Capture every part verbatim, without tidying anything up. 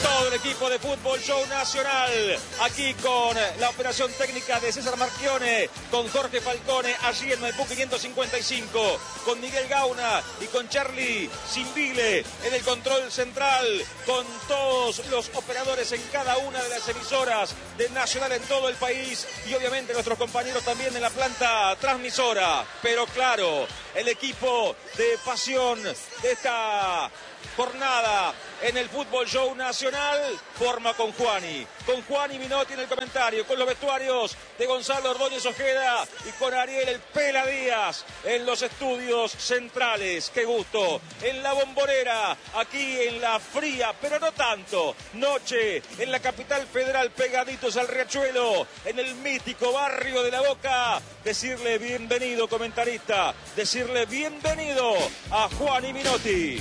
todo el equipo de Fútbol Show Nacional, aquí con la operación técnica de César Marchione, con Jorge Falcone, allí en Maipú quinientos cincuenta y cinco, con Miguel Gauna y con Charlie Simbile en el control central, con todos los operadores en cada una de las emisoras de Nacional en todo el país y obviamente nuestros compañeros también en la planta transmisora. Pero claro, el equipo de pasión de esta jornada en el Fútbol Show Nacional forma con Juani, con Juani Minotti en el comentario, con los vestuarios de Gonzalo Ordóñez Ojeda y con Ariel El Pela Díaz en los estudios centrales. ¡Qué gusto! En la Bombonera, aquí en la fría, pero no tanto, noche en la capital federal, pegaditos al Riachuelo, en el mítico barrio de La Boca, decirle bienvenido, comentarista, decirle bienvenido a Juani Minotti.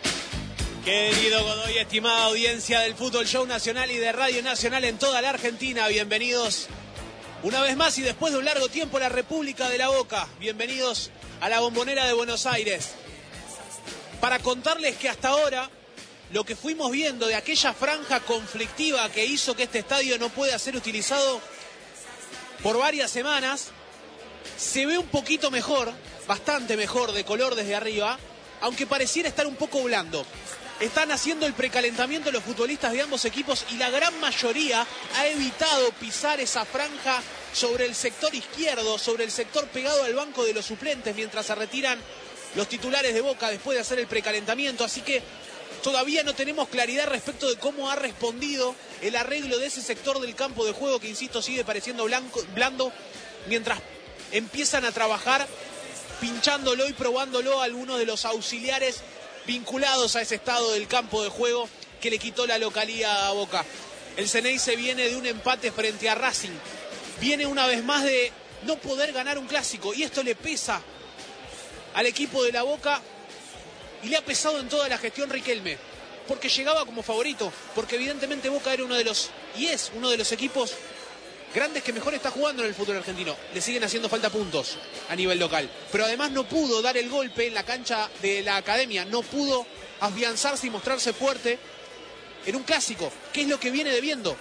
Querido Godoy, estimada audiencia del Fútbol Show Nacional y de Radio Nacional en toda la Argentina, bienvenidos una vez más y después de un largo tiempo a la República de La Boca. Bienvenidos a la Bombonera de Buenos Aires. Para contarles que hasta ahora lo que fuimos viendo de aquella franja conflictiva que hizo que este estadio no pueda ser utilizado por varias semanas, se ve un poquito mejor, bastante mejor de color desde arriba, aunque pareciera estar un poco blando. Están haciendo el precalentamiento los futbolistas de ambos equipos y la gran mayoría ha evitado pisar esa franja sobre el sector izquierdo, sobre el sector pegado al banco de los suplentes mientras se retiran los titulares de Boca después de hacer el precalentamiento. Así que todavía no tenemos claridad respecto de cómo ha respondido el arreglo de ese sector del campo de juego que, insisto, sigue pareciendo blanco, blando mientras empiezan a trabajar pinchándolo y probándolo a algunos de los auxiliares vinculados a ese estado del campo de juego que le quitó la localía a Boca. El Ceneice viene de un empate frente a Racing. Viene una vez más de no poder ganar un clásico y esto le pesa al equipo de la Boca y le ha pesado en toda la gestión Riquelme, porque llegaba como favorito, porque evidentemente Boca era uno de los, y es uno de los equipos grandes que mejor está jugando en el fútbol argentino. Le siguen haciendo falta puntos a nivel local, pero además no pudo dar el golpe en la cancha de la Academia, no pudo afianzarse y mostrarse fuerte en un clásico, que es lo que viene debiendo.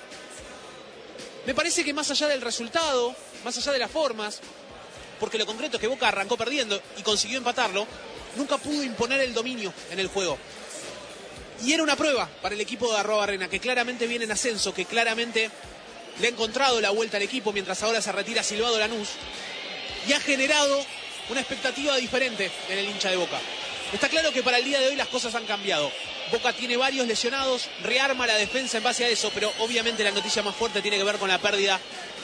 Me parece que más allá del resultado, más allá de las formas, porque lo concreto es que Boca arrancó perdiendo y consiguió empatarlo, nunca pudo imponer el dominio en el juego. Y era una prueba para el equipo de Arruabarrena, que claramente viene en ascenso, que claramente le ha encontrado la vuelta al equipo mientras ahora se retira Silvado Lanús y ha generado una expectativa diferente en el hincha de Boca. Está claro que para el día de hoy las cosas han cambiado. Boca tiene varios lesionados, rearma la defensa en base a eso, pero obviamente la noticia más fuerte tiene que ver con la pérdida,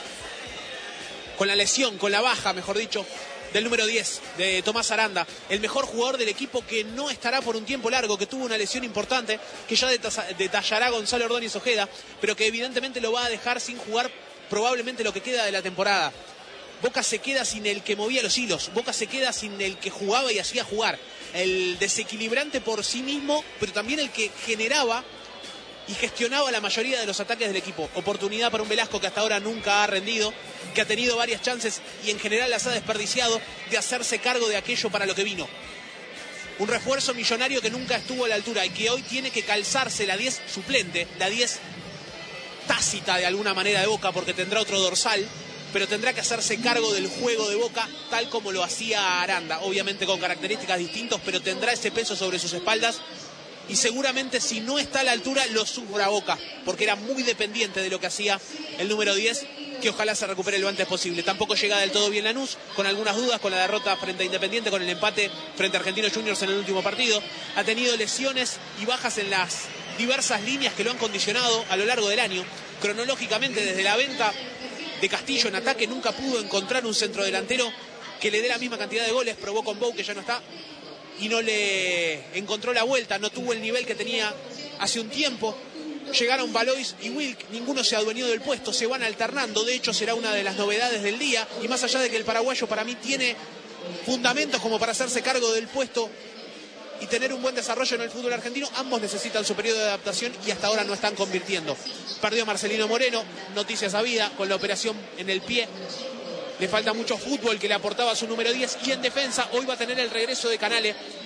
con la lesión, con la baja, mejor dicho, del número diez, de Tomás Aranda, el mejor jugador del equipo que no estará por un tiempo largo, que tuvo una lesión importante, que ya detallará Gonzalo Ordóñez Ojeda, pero que evidentemente lo va a dejar sin jugar probablemente lo que queda de la temporada. Boca se queda sin el que movía los hilos, Boca se queda sin el que jugaba y hacía jugar, el desequilibrante por sí mismo, pero también el que generaba y gestionaba la mayoría de los ataques del equipo. Oportunidad para un Velasco que hasta ahora nunca ha rendido, que ha tenido varias chances y en general las ha desperdiciado de hacerse cargo de aquello para lo que vino. Un refuerzo millonario que nunca estuvo a la altura y que hoy tiene que calzarse la diez suplente, la diez tácita de alguna manera de Boca, porque tendrá otro dorsal, pero tendrá que hacerse cargo del juego de Boca tal como lo hacía Aranda, obviamente con características distintas, pero tendrá ese peso sobre sus espaldas. Y seguramente si no está a la altura lo sufra Boca, porque era muy dependiente de lo que hacía el número diez, que ojalá se recupere lo antes posible. Tampoco llega del todo bien Lanús, con algunas dudas, con la derrota frente a Independiente, con el empate frente a Argentinos Juniors en el último partido. Ha tenido lesiones y bajas en las diversas líneas que lo han condicionado a lo largo del año. Cronológicamente, desde la venta de Castillo en ataque, nunca pudo encontrar un centrodelantero que le dé la misma cantidad de goles. Probó con Bou, que ya no está, y no le encontró la vuelta, no tuvo el nivel que tenía hace un tiempo. Llegaron Valois y Wilk, ninguno se adueñó del puesto, se van alternando, de hecho será una de las novedades del día, y más allá de que el paraguayo para mí tiene fundamentos como para hacerse cargo del puesto y tener un buen desarrollo en el fútbol argentino, ambos necesitan su periodo de adaptación y hasta ahora no están convirtiendo. Perdió Marcelino Moreno, noticia sabida, con la operación en el pie. Le falta mucho fútbol que le aportaba su número diez, y en defensa hoy va a tener el regreso de Canales,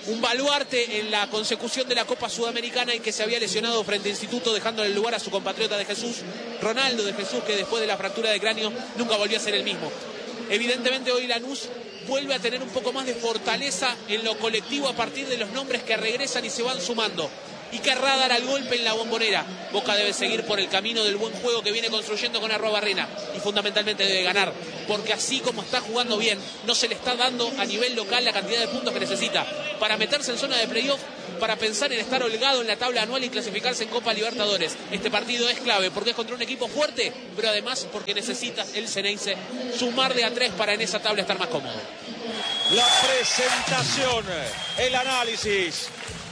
un baluarte en la consecución de la Copa Sudamericana y que se había lesionado frente a Instituto, dejándole el lugar a su compatriota de Jesús, Ronaldo de Jesús, que después de la fractura de cráneo nunca volvió a ser el mismo. Evidentemente hoy Lanús vuelve a tener un poco más de fortaleza en lo colectivo a partir de los nombres que regresan y se van sumando. Y querrá dar al golpe en la Bombonera. Boca debe seguir por el camino del buen juego que viene construyendo con Arruabarrena y fundamentalmente debe ganar, porque así como está jugando bien, no se le está dando a nivel local la cantidad de puntos que necesita para meterse en zona de playoff, para pensar en estar holgado en la tabla anual y clasificarse en Copa Libertadores. Este partido es clave porque es contra un equipo fuerte, pero además porque necesita el Ceneice sumar de a tres para en esa tabla estar más cómodo. La presentación, el análisis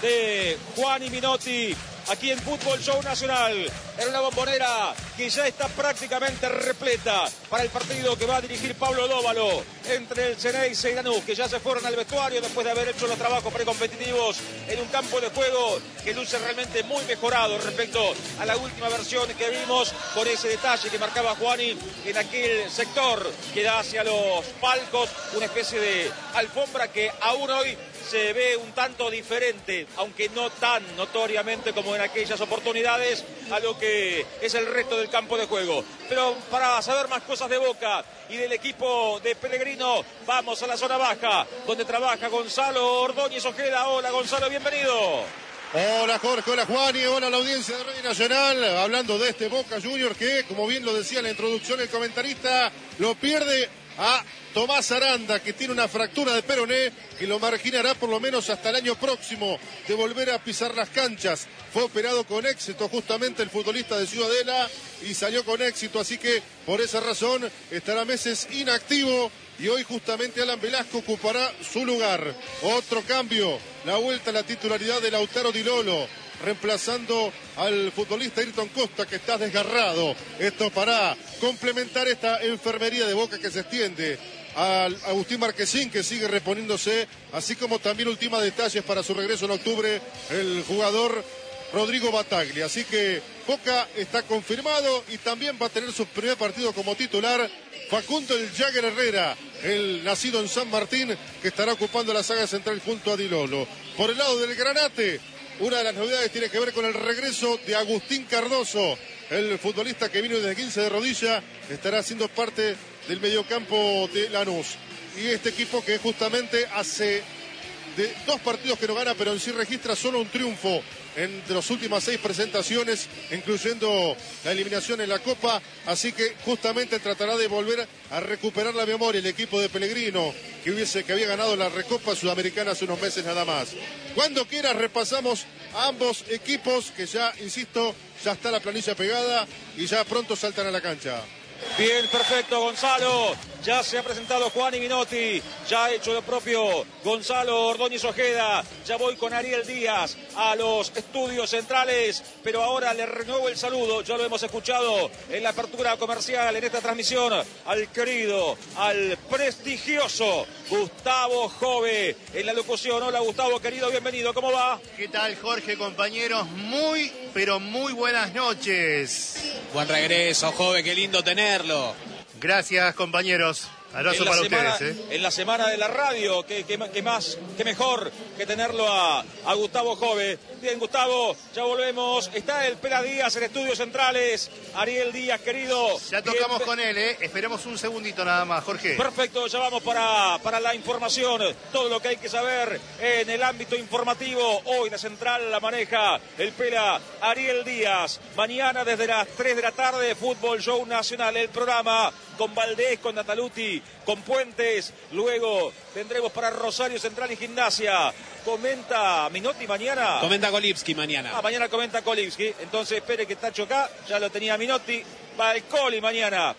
de Juan Minotti aquí en Fútbol Show Nacional, en una Bombonera que ya está prácticamente repleta para el partido que va a dirigir Pablo Dóvalo entre el Ceneice y Lanús, que ya se fueron al vestuario después de haber hecho los trabajos precompetitivos en un campo de juego que luce realmente muy mejorado respecto a la última versión que vimos, con ese detalle que marcaba Juani en aquel sector que da hacia los palcos, una especie de alfombra que aún hoy se ve un tanto diferente, aunque no tan notoriamente como en aquellas oportunidades, a lo que es el resto del campo de juego. Pero para saber más cosas de Boca y del equipo de Pellegrino, vamos a la zona baja, donde trabaja Gonzalo Ordóñez Ojeda. Hola Gonzalo, bienvenido. Hola Jorge, hola Juan y hola la audiencia de Radio Nacional. Hablando de este Boca Junior que, como bien lo decía en la introducción el comentarista, lo pierde a Tomás Aranda, que tiene una fractura de peroné que lo marginará por lo menos hasta el año próximo de volver a pisar las canchas. Fue operado con éxito justamente el futbolista de Ciudadela y salió con éxito, así que por esa razón estará meses inactivo y hoy justamente Alan Velasco ocupará su lugar. Otro cambio, la vuelta a la titularidad de Lautaro Di Lolo, reemplazando al futbolista Ayrton Costa, que está desgarrado. Esto para complementar esta enfermería de Boca que se extiende al Agustín Marquesín, que sigue reponiéndose, así como también últimos detalles para su regreso en octubre, el jugador Rodrigo Bataglia. Así que Boca está confirmado y también va a tener su primer partido como titular Facundo el Jagger Herrera, el nacido en San Martín, que estará ocupando la saga central junto a Di Lolo. Por el lado del Granate, una de las novedades tiene que ver con el regreso de Agustín Cardoso, el futbolista que vino desde quince de rodilla, estará siendo parte del mediocampo de Lanús. Y este equipo que justamente hace de dos partidos que no gana, pero en sí registra solo un triunfo en las últimas seis presentaciones, incluyendo la eliminación en la Copa, así que justamente tratará de volver a recuperar la memoria el equipo de Pellegrino, que hubiese que había ganado la Recopa Sudamericana hace unos meses nada más. Cuando quieras repasamos a ambos equipos, que ya, insisto, ya está la planilla pegada y ya pronto saltan a la cancha. Bien, perfecto, Gonzalo. Ya se ha presentado Juan Minotti, ya ha hecho lo propio Gonzalo Ordóñez Ojeda. Ya voy con Ariel Díaz a los estudios centrales, pero ahora le renuevo el saludo. Ya lo hemos escuchado en la apertura comercial, en esta transmisión, al querido, al prestigioso Gustavo Jove en la locución. Hola Gustavo, querido, bienvenido, ¿cómo va? ¿Qué tal, Jorge, compañeros? Muy, pero muy buenas noches. Buen regreso, Jove, qué lindo tenerlo. Gracias, compañeros. Abrazo para semana, ustedes. ¿eh? En la semana de la radio, que, que, que más, que mejor que tenerlo a, a Gustavo Jove. Bien, Gustavo, ya volvemos. Está el Pela Díaz en estudios centrales. Ariel Díaz, querido. Ya tocamos Bien, con él, ¿eh? Esperemos un segundito nada más, Jorge. Perfecto, ya vamos para, para la información. Todo lo que hay que saber en el ámbito informativo. Hoy la central la maneja el Pela Ariel Díaz. Mañana desde las tres de la tarde, Fútbol Show Nacional, el programa con Valdés, con Nataluti, con Puentes. Luego tendremos para Rosario Central y Gimnasia. Comenta Minotti mañana. Comenta Kolipski mañana. Ah, mañana comenta Kolipski. Entonces espere que Tacho acá, ya lo tenía Minotti. Va el Coli mañana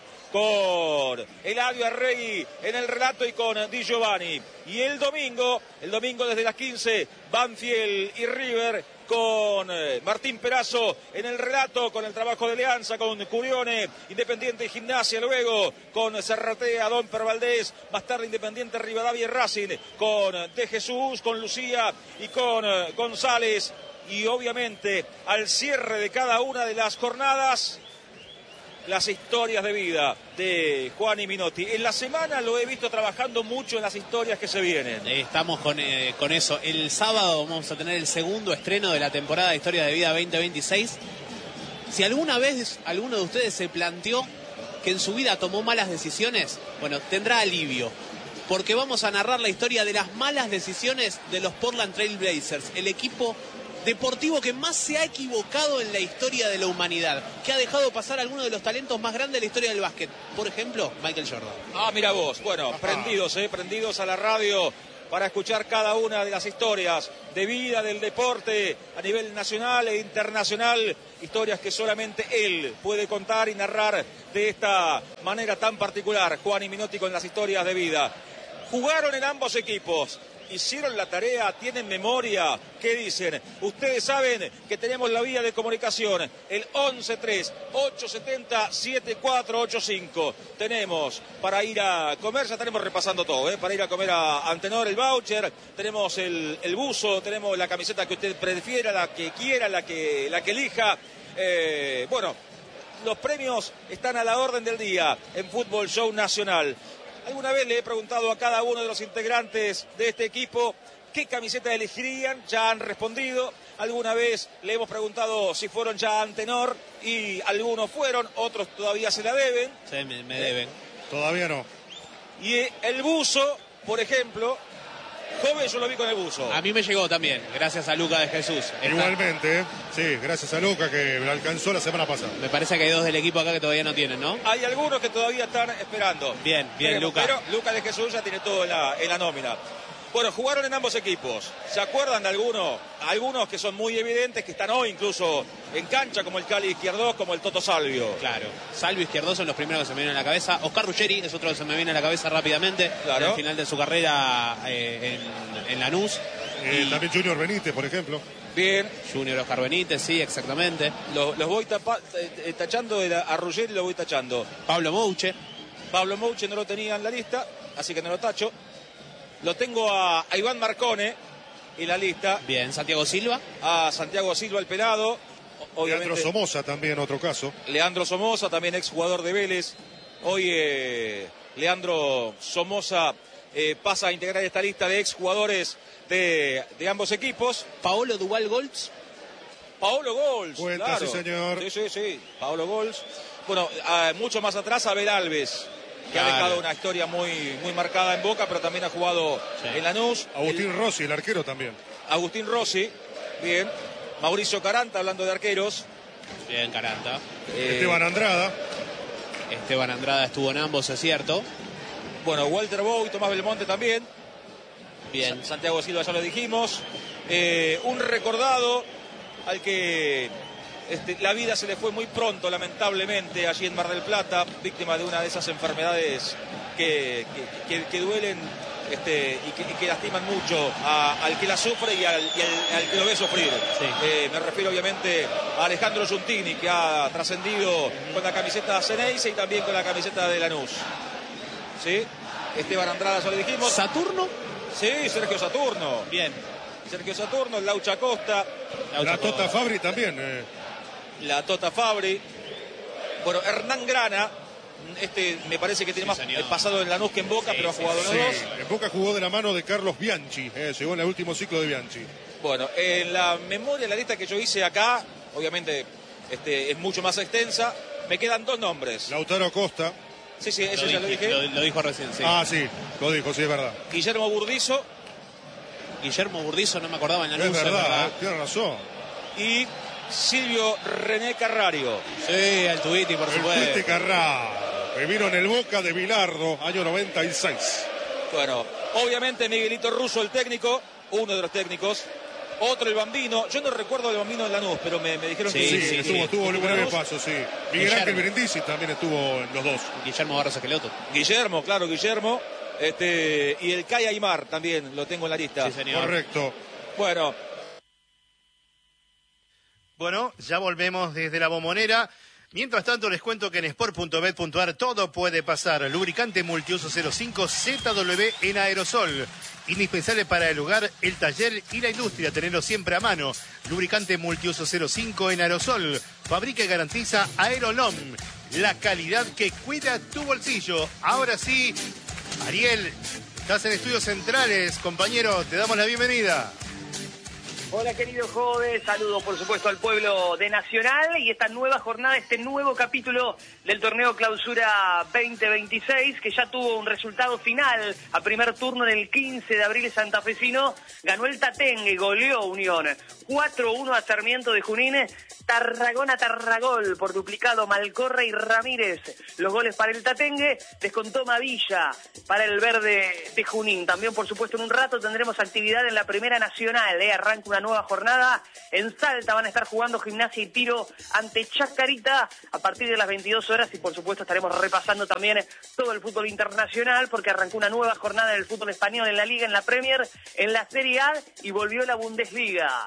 con Eladio Arregui en el relato y con Di Giovanni. Y el domingo, el domingo desde las quince, Banfield y River con Martín Perazo en el relato, con el trabajo de Alianza, con Curione, Independiente y Gimnasia, luego con Serratea, Domper Valdés, más tarde Independiente, Rivadavia y Racing, con De Jesús, con Lucía y con González, y obviamente al cierre de cada una de las jornadas, las historias de vida de Juani Minotti. En la semana lo he visto trabajando mucho en las historias que se vienen. Eh, estamos con, eh, con eso. El sábado vamos a tener el segundo estreno de la temporada de Historias de Vida veinte veintiséis. Si alguna vez alguno de ustedes se planteó que en su vida tomó malas decisiones, bueno, tendrá alivio. Porque vamos a narrar la historia de las malas decisiones de los Portland Trail Blazers, el equipo deportivo que más se ha equivocado en la historia de la humanidad, que ha dejado pasar a algunos de los talentos más grandes de la historia del básquet. Por ejemplo, Michael Jordan. Ah, mira vos. Bueno, Ajá. prendidos, eh, prendidos a la radio para escuchar cada una de las historias de vida del deporte a nivel nacional e internacional. Historias que solamente él puede contar y narrar de esta manera tan particular. Juani Minotti con las historias de vida. Jugaron en ambos equipos. Hicieron la tarea, tienen memoria. ¿Qué dicen? Ustedes saben que tenemos la vía de comunicación, el once tres ocho siete cero siete cuatro ocho cinco. Tenemos para ir a comer, ya estaremos repasando todo, ¿eh? Para ir a comer a Antenor el voucher, tenemos el, el buzo, tenemos la camiseta que usted prefiera, la que quiera, la que, la que elija. Eh, bueno, los premios están a la orden del día en Fútbol Show Nacional. Alguna vez le he preguntado a cada uno de los integrantes de este equipo qué camiseta elegirían, ya han respondido. Alguna vez le hemos preguntado si fueron ya a Antenor y algunos fueron, otros todavía se la deben. Sí, me, me deben. Todavía no. Y el buzo, por ejemplo, joven yo lo vi con el buzo. A mí me llegó también, gracias a Luca de Jesús. Igualmente, ¿eh? Sí, gracias a Luca que me alcanzó la semana pasada. Me parece que hay dos del equipo acá que todavía no tienen, ¿no? Hay algunos que todavía están esperando. Bien, bien, Pero, Luca. Pero Luca de Jesús ya tiene todo en la, en la nómina. Bueno, jugaron en ambos equipos. ¿Se acuerdan de algunos? Algunos que son muy evidentes, que están hoy incluso en cancha, como el Cali Izquierdos, como el Toto Salvio. Claro, Salvio Izquierdos son los primeros que se me vienen a la cabeza. Oscar Ruggeri es otro que se me viene a la cabeza rápidamente. Claro. Al final de su carrera eh, en, en Lanús. Eh, y... También Junior Benítez, por ejemplo. Bien. Junior Oscar Benítez, sí, exactamente. Los, los voy tapa, eh, tachando, de la, a Ruggeri lo voy tachando. Pablo Mouche. Pablo Mouche no lo tenía en la lista, así que no lo tacho. Lo tengo a, a Iván Marcone en la lista. Bien, Santiago Silva. A Santiago Silva, el pelado. Obviamente. Leandro Somoza también, otro caso. Leandro Somoza, también exjugador de Vélez. Hoy eh, Leandro Somoza eh, pasa a integrar esta lista de exjugadores de, de ambos equipos. Paolo Duval Golds. Paolo Golds, Cuenta, claro. Sí, señor. Sí, sí, sí. Paolo Golds. Bueno, a, mucho más atrás Abel Alves, que claro. ha dejado una historia muy, muy marcada en Boca, pero también ha jugado sí. en Lanús. Agustín el, Rossi, el arquero también. Agustín Rossi, bien. Mauricio Caranta, hablando de arqueros. Bien, Caranta. Eh, Esteban Andrada. Esteban Andrada estuvo en ambos, es cierto. Bueno, Walter Bow y Tomás Belmonte también. Bien. Santiago Silva ya lo dijimos. Eh, un recordado al que este, la vida se le fue muy pronto, lamentablemente, allí en Mar del Plata, víctima de una de esas enfermedades que, que, que, que duelen este, y, que, y que lastiman mucho a, al que la sufre y al, y al, al que lo ve sufrir. Sí. Eh, me refiero obviamente a Alejandro Giuntini, que ha trascendido con la camiseta Ceneice y también con la camiseta de Lanús. ¿Sí? Esteban Andrada, ya lo dijimos. ¿Saturno? Sí, Sergio Saturno. Bien. Sergio Saturno, el Laucha Costa. La Tota Fabri también. Eh. La Tota Fabri. Bueno, Hernán Grana. Este me parece que tiene sí, más señor. pasado en Lanús que en Boca, sí, pero ha jugado sí, en los sí. dos. En Boca jugó de la mano de Carlos Bianchi. Eh, llegó en el último ciclo de Bianchi. Bueno, en la memoria, la lista que yo hice acá, obviamente este, es mucho más extensa. Me quedan dos nombres. Lautaro Costa. Sí, sí, ese lo ya lo dije. Lo, lo dijo recién, sí. Ah, sí, lo dijo, sí, es verdad. Guillermo Burdizo. Guillermo Burdizo, no me acordaba en la luz. Es verdad, es verdad. Eh, tiene razón. Y Silvio René Carrario. Sí, el Tuiti, por el supuesto. El Tuiti Carrario, que vino en el Boca de Bilardo, año noventa y seis. Bueno, obviamente Miguelito Russo, el técnico, uno de los técnicos. Otro, el Bambino. Yo no recuerdo el Bambino en Lanús, pero me, me dijeron sí, que sí. sí. Sí, estuvo, sí, estuvo en un breve paso, sí. Miguel Guillermo. Ángel Brindisi también estuvo en los dos. Guillermo Barros Esqueloto. Guillermo, claro, Guillermo. Este, y el Kai Aymar también lo tengo en la lista. Sí, señor. Correcto. Bueno. Bueno, ya volvemos desde la Bombonera. Mientras tanto, les cuento que en sport punto bet punto a r todo puede pasar. Lubricante multiuso cero cinco Z W en aerosol. Indispensable para el hogar, el taller y la industria. Tenerlo siempre a mano. Lubricante multiuso cero cinco en aerosol. Fabrica y garantiza Aerolom. la calidad que cuida tu bolsillo. Ahora sí, Ariel, estás en Estudios Centrales, compañero, te damos la bienvenida. Hola querido Jode, saludos por supuesto al pueblo de Nacional y esta nueva jornada, este nuevo capítulo del torneo Clausura veinte veintiséis que ya tuvo un resultado final a primer turno en el quince de abril santafesino. Ganó el Tatengue, goleó Unión cuatro uno a Sarmiento de Junín. Tarragona Tarragol por duplicado Malcorra y Ramírez. Los goles para el Tatengue, descontó Mavilla para el verde de Junín. También por supuesto en un rato tendremos actividad en la Primera Nacional, ¿eh? Arranca una nueva jornada. En Salta van a estar jugando Gimnasia y Tiro ante Chacarita a partir de las veintidós horas y por supuesto estaremos repasando también todo el fútbol internacional porque arrancó una nueva jornada del fútbol español en la Liga, en la Premier, en la Serie A y volvió la Bundesliga.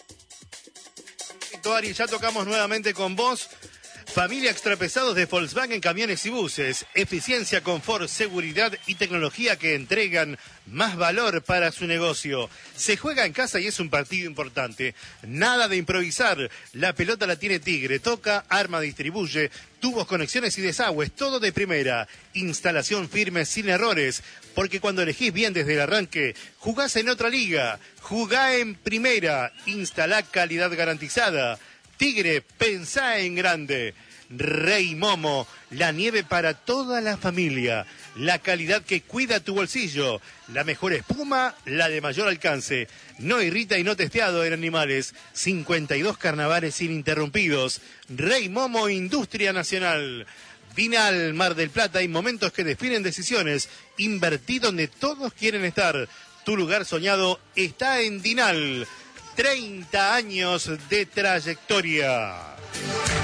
Ari, ya tocamos nuevamente con vos. Familia Extrapesados de Volkswagen Camiones y Buses. Eficiencia, confort, seguridad y tecnología que entregan más valor para su negocio. Se juega en casa y es un partido importante. Nada de improvisar. La pelota la tiene Tigre. Toca, arma, distribuye. Tubos, conexiones y desagües. Todo de primera. Instalación firme sin errores. Porque cuando elegís bien desde el arranque, jugás en otra liga. Jugá en primera. Instalá calidad garantizada. Tigre, pensá en grande. Rey Momo, la nieve para toda la familia. La calidad que cuida tu bolsillo. La mejor espuma, la de mayor alcance. No irrita y no testeado en animales. cincuenta y dos carnavales ininterrumpidos. Rey Momo, Industria Nacional. Vinal, Mar del Plata, hay momentos que definen decisiones. Invertí donde todos quieren estar. Tu lugar soñado está en Dinal. treinta años de trayectoria.